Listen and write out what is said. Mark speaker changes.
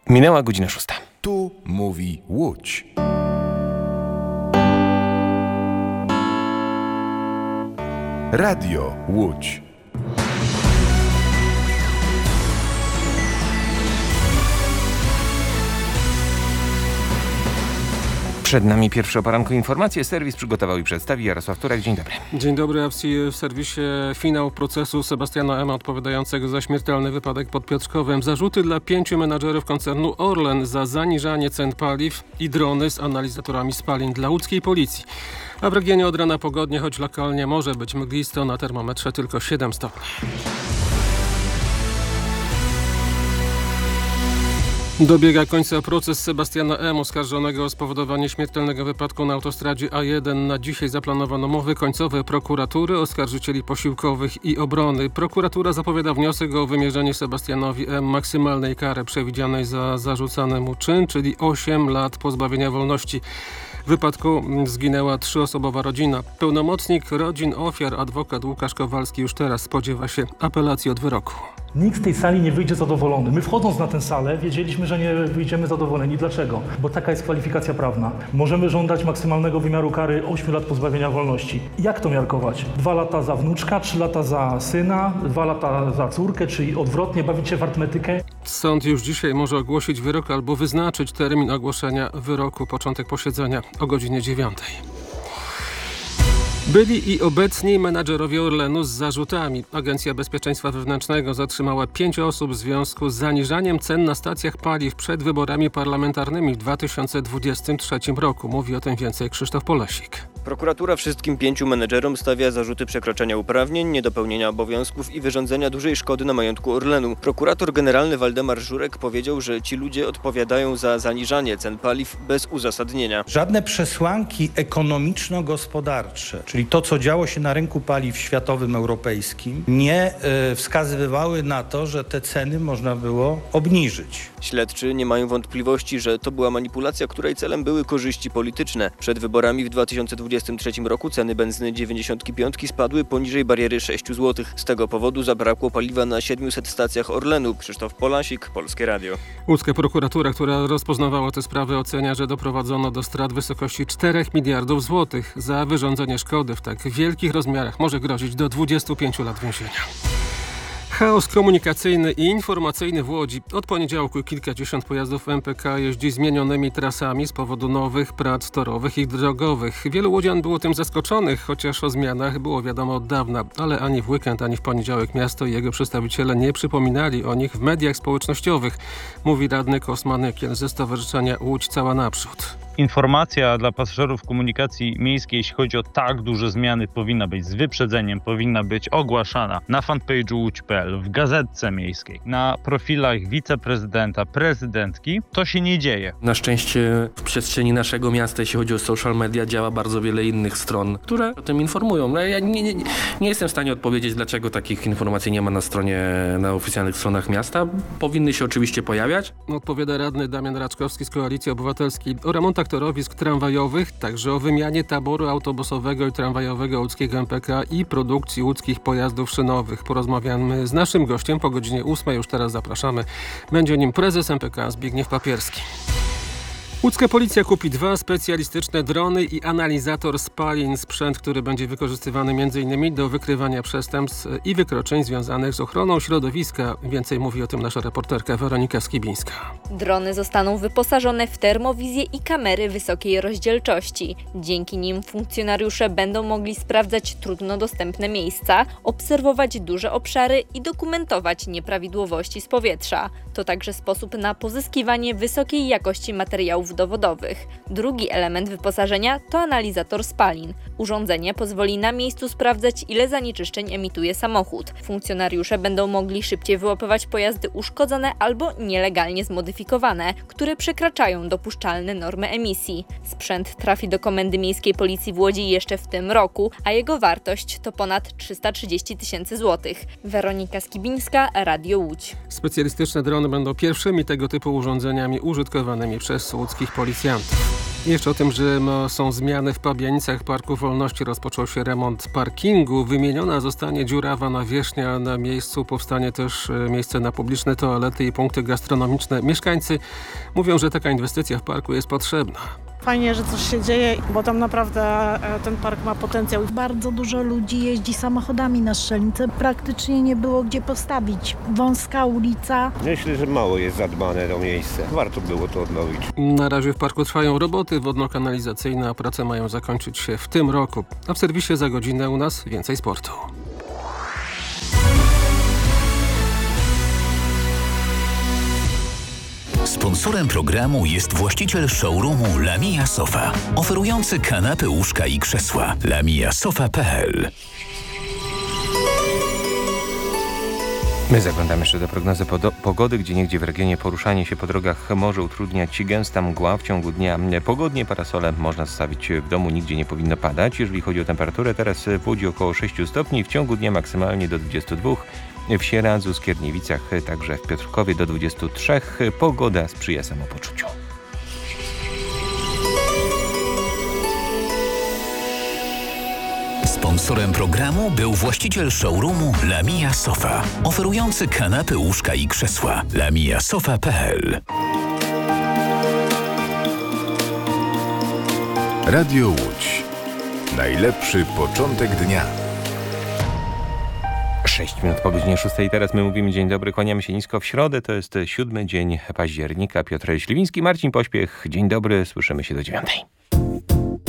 Speaker 1: Minęła godzina 6.
Speaker 2: Tu mówi Łódź. Radio Łódź.
Speaker 1: Przed nami pierwsze o poranku informacje. Serwis przygotował i przedstawi Jarosław Turek. Dzień dobry.
Speaker 3: Dzień dobry. W serwisie finał procesu Sebastiana M. odpowiadającego za śmiertelny wypadek pod Piotrkowem. Zarzuty dla 5 menadżerów koncernu Orlen za zaniżanie cen paliw i drony z analizatorami spalin dla łódzkiej policji. A w regionie od rana pogodnie, choć lokalnie może być mglisto, na termometrze tylko 7 stopni. Dobiega końca proces Sebastiana M., oskarżonego o spowodowanie śmiertelnego wypadku na autostradzie A1. Na dzisiaj zaplanowano mowy końcowe prokuratury, oskarżycieli posiłkowych i obrony. Prokuratura zapowiada wniosek o wymierzenie Sebastianowi M. maksymalnej kary przewidzianej za zarzucany mu czyn, czyli 8 lat pozbawienia wolności. W wypadku zginęła 3-osobowa rodzina. Pełnomocnik rodzin ofiar, adwokat Łukasz Kowalski, już teraz spodziewa się apelacji od wyroku.
Speaker 4: Nikt z tej sali nie wyjdzie zadowolony. My wchodząc na tę salę wiedzieliśmy, że nie wyjdziemy zadowoleni. Dlaczego? Bo taka jest kwalifikacja prawna. Możemy żądać maksymalnego wymiaru kary 8 lat pozbawienia wolności. Jak to miarkować? 2 lata za wnuczka, 3 lata za syna, 2 lata za córkę, czyli odwrotnie, bawić się w arytmetykę?
Speaker 3: Sąd już dzisiaj może ogłosić wyrok albo wyznaczyć termin ogłoszenia wyroku. Początek posiedzenia o godzinie 9. Byli i obecni menadżerowie Orlenu z zarzutami. Agencja Bezpieczeństwa Wewnętrznego zatrzymała 5 osób w związku z zaniżaniem cen na stacjach paliw przed wyborami parlamentarnymi w 2023 roku. Mówi o tym więcej Krzysztof Polasik.
Speaker 5: Prokuratura wszystkim 5 menedżerom stawia zarzuty przekroczenia uprawnień, niedopełnienia obowiązków i wyrządzenia dużej szkody na majątku Orlenu. Prokurator generalny Waldemar Żurek powiedział, że ci ludzie odpowiadają za zaniżanie cen paliw bez uzasadnienia.
Speaker 6: Żadne przesłanki ekonomiczno-gospodarcze, czyli to, co działo się na rynku paliw światowym, europejskim, nie wskazywały na to, że te ceny można było obniżyć.
Speaker 5: Śledczy nie mają wątpliwości, że to była manipulacja, której celem były korzyści polityczne. Przed wyborami w 2023 roku ceny benzyny 95 spadły poniżej bariery 6 zł. Z tego powodu zabrakło paliwa na 700 stacjach Orlenu. Krzysztof Polasik, Polskie Radio.
Speaker 3: Łódzka prokuratura, która rozpoznawała te sprawy, ocenia, że doprowadzono do strat w wysokości 4 miliardów złotych. Za wyrządzenie szkody w tak wielkich rozmiarach może grozić do 25 lat więzienia. Chaos komunikacyjny i informacyjny w Łodzi. Od poniedziałku kilkadziesiąt pojazdów MPK jeździ zmienionymi trasami z powodu nowych prac torowych i drogowych. Wielu łodzian było tym zaskoczonych, chociaż o zmianach było wiadomo od dawna, ale ani w weekend, ani w poniedziałek miasto i jego przedstawiciele nie przypominali o nich w mediach społecznościowych, mówi radny Kosmanykiel ze Stowarzyszenia Łódź Cała Naprzód.
Speaker 7: Informacja dla pasażerów komunikacji miejskiej, jeśli chodzi o tak duże zmiany, powinna być z wyprzedzeniem, powinna być ogłaszana na fanpage'u łódź.pl, w gazetce miejskiej, na profilach wiceprezydenta, prezydentki. To się nie dzieje.
Speaker 8: Na szczęście w przestrzeni naszego miasta, jeśli chodzi o social media, działa bardzo wiele innych stron, które o tym informują. No, ja nie jestem w stanie odpowiedzieć, dlaczego takich informacji nie ma na oficjalnych stronach miasta. Powinny się oczywiście pojawiać.
Speaker 3: Odpowiada radny Damian Raczkowski z Koalicji Obywatelskiej. O remontach torowisk tramwajowych, także o wymianie taboru autobusowego i tramwajowego łódzkiego MPK i produkcji łódzkich pojazdów szynowych. Porozmawiamy z naszym gościem po godzinie 8. Już teraz zapraszamy. Będzie nim prezes MPK Zbigniew Papierski. Łódzka policja kupi 2 specjalistyczne drony i analizator spalin. Sprzęt, który będzie wykorzystywany m.in. do wykrywania przestępstw i wykroczeń związanych z ochroną środowiska. Więcej mówi o tym nasza reporterka Weronika Skibińska.
Speaker 9: Drony zostaną wyposażone w termowizję i kamery wysokiej rozdzielczości. Dzięki nim funkcjonariusze będą mogli sprawdzać trudno dostępne miejsca, obserwować duże obszary i dokumentować nieprawidłowości z powietrza. To także sposób na pozyskiwanie wysokiej jakości materiałów dowodowych. Drugi element wyposażenia to analizator spalin. Urządzenie pozwoli na miejscu sprawdzać, ile zanieczyszczeń emituje samochód. Funkcjonariusze będą mogli szybciej wyłapywać pojazdy uszkodzone albo nielegalnie zmodyfikowane, które przekraczają dopuszczalne normy emisji. Sprzęt trafi do Komendy Miejskiej Policji w Łodzi jeszcze w tym roku, a jego wartość to ponad 330 000 złotych. Weronika Skibińska, Radio Łódź.
Speaker 3: Specjalistyczne drony będą pierwszymi tego typu urządzeniami użytkowanymi przez łódzkich policjantów. Jeszcze o tym, że są zmiany w Pabianicach. Parku Wolności rozpoczął się remont parkingu. Wymieniona zostanie dziurawa nawierzchnia. Na miejscu powstanie też miejsce na publiczne toalety i punkty gastronomiczne. Mieszkańcy mówią, że taka inwestycja w parku jest potrzebna.
Speaker 10: Fajnie, że coś się dzieje, bo tam naprawdę ten park ma potencjał.
Speaker 11: Bardzo dużo ludzi jeździ samochodami na Strzelnicę. Praktycznie nie było gdzie postawić. Wąska ulica.
Speaker 12: Myślę, że mało jest zadbane to miejsce. Warto było to odnowić.
Speaker 3: Na razie w parku trwają roboty wodno-kanalizacyjne, a prace mają zakończyć się w tym roku. A w serwisie za godzinę u nas więcej sportu.
Speaker 13: Sponsorem programu jest właściciel showroomu Lamia Sofa, oferujący kanapy, łóżka i krzesła. lamiasofa.pl.
Speaker 1: My zaglądamy jeszcze do prognozy pogody, gdzie niegdzie w regionie poruszanie się po drogach może utrudniać gęsta mgła. W ciągu dnia pogodnie, parasole można zostawić w domu, nigdzie nie powinno padać. Jeżeli chodzi o temperaturę, teraz w Łodzi około 6 stopni, w ciągu dnia maksymalnie do 22. W Sieradzu, Skierniewicach, także w Piotrkowie do 23. Pogoda sprzyja samopoczuciu.
Speaker 13: Sponsorem programu był właściciel showroomu Lamia Sofa, oferujący kanapy, łóżka i krzesła. lamiasofa.pl.
Speaker 2: Radio Łódź. Najlepszy początek dnia.
Speaker 1: 6 minut po godzinie 6. Teraz my mówimy dzień dobry, kłaniamy się nisko. W środę to jest 7 dzień października. Piotr Śliwiński, Marcin Pośpiech. Dzień dobry, słyszymy się do 9.